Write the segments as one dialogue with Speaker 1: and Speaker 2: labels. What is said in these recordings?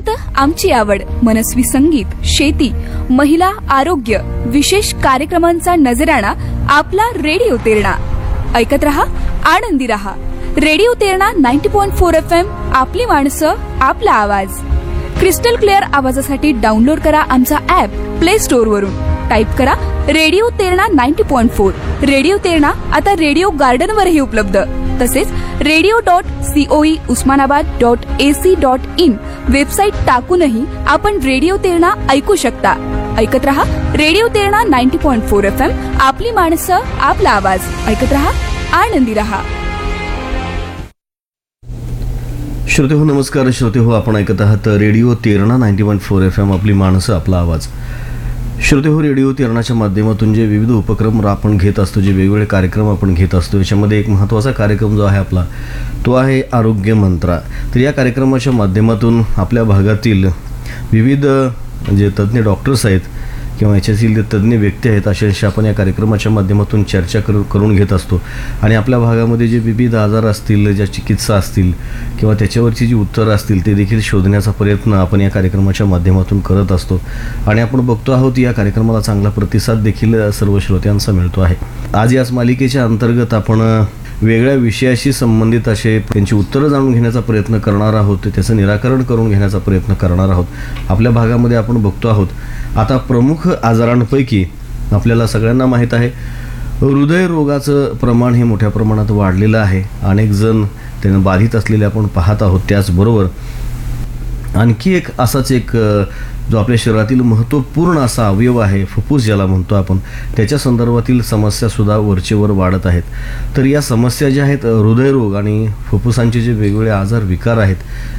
Speaker 1: निवांत आमची आवड, मनस्वी संगीत, शेती, महिला, आरोग्य, विशेष कार्यक्रमांचा नजराणा आपला रेडिओ तेरणा. ऐकत रहा, आनंदी रहा. Radio Terna 90.4 FM. आपली माणसं, आपला आवाज. क्रिस्टल क्लिअर आवाजासाठी डाउनलोड करा आमचा ऍप प्ले स्टोअर वरून. टाईप करा रेडिओ तेरणा 90.4. रेडिओ तेरणा आता रेडिओ गार्डन वरही उपलब्ध. तसेच radio.coe/usmanabad.ac.in वेबसाईट टाकूनही आपण रेडिओ तेरणा ऐकू शकता. ऐकत रहा रेडिओ तेरणा 90.4 FM. आपली माणसं, आपला आवाज. ऐकत रहा, आनंदी रहा.
Speaker 2: श्रोते हो, नमस्कार श्रोते हो, आपण ऐकत आहात रेडिओ तेरणा 90.4 FM. आपली माणसं, आपला आवाज. श्रोते हो, रेडिओ तेरणाच्या माध्यमातून जे विविध उपक्रम आपण घेत असतो, जे वेगवेगळे कार्यक्रम आपण घेत असतो, याच्यामध्ये एक महत्त्वाचा कार्यक्रम जो आहे आपला, तो आहे आरोग्य मंत्रा. तर या कार्यक्रमाच्या माध्यमातून आपल्या भागातील विविध जे तज्ज्ञ डॉक्टर्स आहेत किंवा याच्यातील तज्ज्ञ व्यक्ती आहेत, अशांशी आपण या कार्यक्रमाच्या माध्यमातून चर्चा करून घेत असतो. आणि आपल्या भागामध्ये जे विविध आजार असतील, ज्या चिकित्सा असतील किंवा त्याच्यावरची जी उत्तरं असतील, ते देखील शोधण्याचा प्रयत्न आपण या कार्यक्रमाच्या माध्यमातून करत असतो. आणि आपण बघतो आहोत या कार्यक्रमाला चांगला प्रतिसाद देखील सर्व श्रोत्यांचा मिळतो आहे. आज याच मालिकेच्या अंतर्गत आपण वेगळ्या विषयाशी संबंधित असे त्यांची उत्तरं जाणून घेण्याचा प्रयत्न करणार आहोत, त्याचं निराकरण करून घेण्याचा प्रयत्न करणार आहोत. आपल्या भागामध्ये आपण बघतो आहोत आता प्रमुख आजारांपैकी आपल्याला सगळ्यांना माहीत आहे, हृदयरोगाचं प्रमाण हे मोठ्या प्रमाणात वाढलेलं आहे. अनेक जण त्यानं बाधित असलेले आपण पाहत आहोत. त्याचबरोबर आणखी एक असाच एक जो आपल्या शरीरातील महत्त्वपूर्ण असा अवयव आहे, फुफ्फुस ज्याला म्हणतो आपण, त्याच्या संदर्भातील समस्यासुद्धा वरचेवर वाढत आहेत. तर या समस्या ज्या आहेत, हृदयरोग आणि फुफ्फुसांचे जे वेगवेगळे आजार विकार आहेत,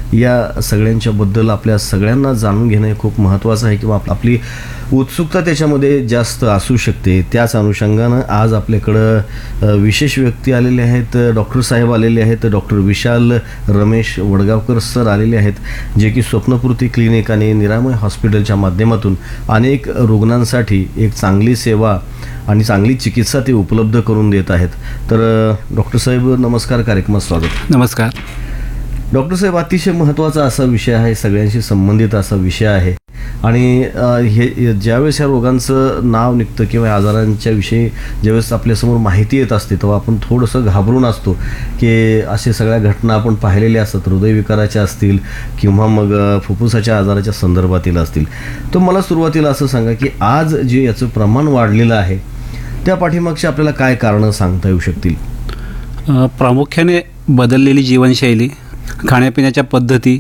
Speaker 2: या सगळ्यांच्याबद्दल आपल्या सगळ्यांना जाणून घेणं हे खूप महत्त्वाचं आहे किंवा आपली उत्सुकता त्याच्यामध्ये जास्त असू शकते. त्याच अनुषंगानं आज आपल्याकडं विशेष व्यक्ती आलेले आहेत, डॉक्टर साहेब आलेले आहेत. डॉक्टर विशाल रमेश वडगावकर सर आलेले आहेत, जे की स्वप्नपूर्ती क्लिनिक आणि निरामय हॉस्पिटलच्या माध्यमातून अनेक रुग्णांसाठी एक चांगली सेवा आणि चांगली चिकित्सा ते उपलब्ध करून देत आहेत. तर डॉक्टर साहेब नमस्कार, कार्यक्रमात स्वागत.
Speaker 3: नमस्कार
Speaker 2: डॉक्टर साहेब. अतिशय महत्त्वाचा असा विषय आहे, सगळ्यांशी संबंधित असा विषय आहे. आणि हे ज्यावेळेस ह्या रोगांचं नाव निघतं किंवा आजारांच्या विषयी ज्यावेळेस आपल्यासमोर माहिती येत असते, तेव्हा आपण थोडंसं घाबरून असतो की असे सगळ्या घटना आपण पाहिलेल्या असतात, हृदयविकाराच्या असतील किंवा मग फुफ्फुसाच्या आजाराच्या संदर्भातील असतील. तर मला सुरुवातीला असं सांगा की आज जे याचं प्रमाण वाढलेलं आहे, त्या पाठीमागची आपल्याला काय कारणं सांगता येऊ शकतील?
Speaker 3: प्रामुख्याने बदललेली जीवनशैली, खाण्यापिण्याच्या पद्धती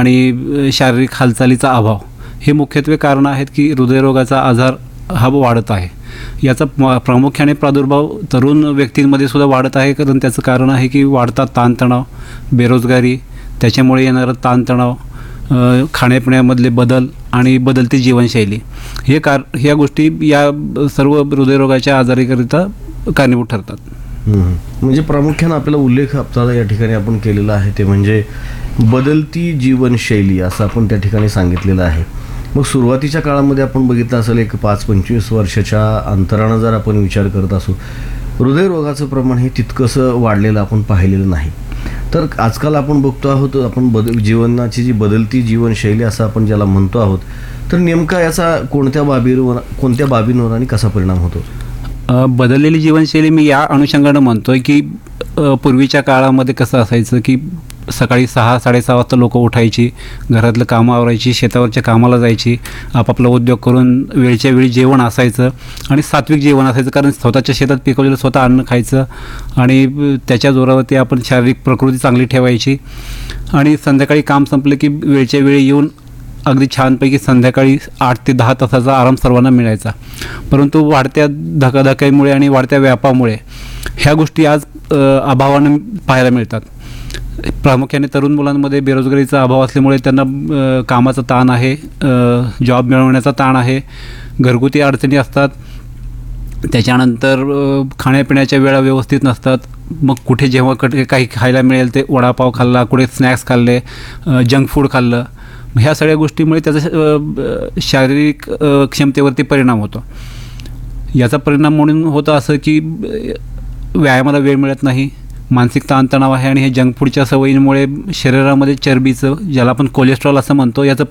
Speaker 3: आणि शारीरिक हालचालीचा अभाव हे मुख्यत्वे कारण आहेत की हृदयरोगाचा आजार हा वाढत आहे. याचा प्रामुख्याने प्रादुर्भाव तरुण व्यक्तींमध्ये सुद्धा वाढत आहे, कारण त्याचं कारण आहे की वाढता ताणतणाव, बेरोजगारी, त्याच्यामुळे येणारं ताणतणाव, खाण्यापिण्यामधले बदल आणि बदलती जीवनशैली ह्या गोष्टी या सर्व हृदयरोगाच्या आजारीकरिता कारणीभूत ठरतात.
Speaker 2: म्हणजे प्रामुख्याने आपल्याला उल्लेख आपल्याला या ठिकाणी आपण केलेला आहे ते म्हणजे बदलती जीवनशैली असं आपण त्या ठिकाणी सांगितलेलं आहे. मग सुरुवातीच्या काळामध्ये आपण बघितलं असेल एक 5-25 वर्षाच्या अंतरानं जर आपण विचार करत असू, हृदयरोगाचं प्रमाण हे तितकंसं वाढलेलं आपण पाहिलेलं नाही. तर आजकाल आपण बघतो आहोत, आपण जीवनाची जी बदलती जीवनशैली असं आपण ज्याला म्हणतो आहोत, तर नेमका याचा कोणत्या बाबींवर आणि कसा परिणाम होतो?
Speaker 3: बदललेली जीवनशैली मी या अनुषंगानं म्हणतोय की पूर्वीच्या काळामध्ये कसं असायचं की सकाळी 6-6:30 वाजता लोक उठायची, घरातलं कामं आवरायची, शेतावरच्या कामाला जायची, आपापला उद्योग करून वेळच्या वेळी जेवण असायचं आणि सात्विक जेवण असायचं, कारण स्वतःच्या शेतात पिकवलेलं स्वतः अन्न खायचं आणि त्याच्या जोरावरती आपण शारीरिक प्रकृती चांगली ठेवायची. आणि संध्याकाळी काम संपलं की वेळच्या वेळी येऊन अगदी छानपैकी संध्याकाळी 8 ते 10 तासाचा आराम सर्वांना मिळायचा. परंतु वाढत्या धकाधकीमुळे आणि वाढत्या व्यापामुळे ह्या गोष्टी आज अभावानं पाहायला मिळतात. प्रामुख्याने तरुण मुलांमध्ये बेरोजगारीचा अभाव असल्यामुळे त्यांना कामाचा ताण आहे, जॉब मिळवण्याचा ताण आहे, घरगुती अडचणी असतात, त्याच्यानंतर खाण्यापिण्याच्या वेळा व्यवस्थित नसतात. मग कुठे जेव्हा काही खायला मिळेल ते वडापाव खाल्ला, कुठे स्नॅक्स खाल्ले, जंक फूड खाल्लं, ह्या सगळ्या गोष्टीमुळे त्याचा शारीरिक क्षमतेवरती परिणाम होतो. याचा परिणाम म्हणून होतं असं की व्यायामाला वेळ मिळत नाही, मानसिक ताणतणाव आहे आणि हे जंक फूडच्या सवयींमुळे शरीरामध्ये चरबीचं, ज्याला आपण कोलेस्ट्रॉल असं म्हणतो, याचं